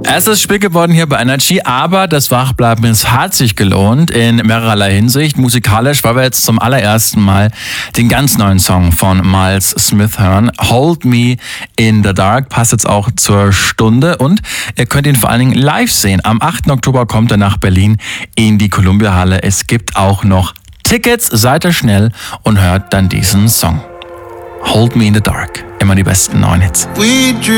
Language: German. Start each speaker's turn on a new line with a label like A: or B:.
A: Es ist spät geworden hier bei Energy, aber das Wachbleiben, es hat sich gelohnt in mehrerlei Hinsicht. Musikalisch, weil wir jetzt zum allerersten Mal den ganz neuen Song von Miles Smith hören. Hold Me in the Dark passt jetzt auch zur Stunde und ihr könnt ihn vor allen Dingen live sehen. Am 8. Oktober kommt er nach Berlin in die Columbia-Halle. Es gibt auch noch Tickets, seid ihr schnell und hört dann diesen Song. Hold Me in the Dark. Immer die besten neuen Hits.